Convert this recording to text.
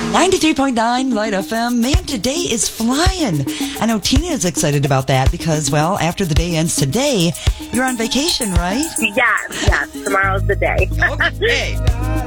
93.9 Light FM. Man, today is flying. I know Tina is excited about that because, well, after the day ends today, you're on vacation, right? Yes. Tomorrow's the day. Okay.